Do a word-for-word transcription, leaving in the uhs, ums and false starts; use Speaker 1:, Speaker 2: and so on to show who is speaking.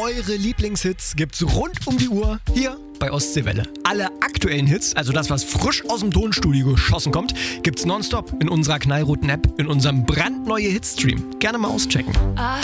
Speaker 1: Eure Lieblingshits gibt's rund um die Uhr hier bei Ostseewelle. Alle aktuellen Hits, also das, was frisch aus dem Tonstudio geschossen kommt, gibt's nonstop in unserer knallroten App, in unserem brandneuen Hitstream. Gerne mal auschecken.
Speaker 2: I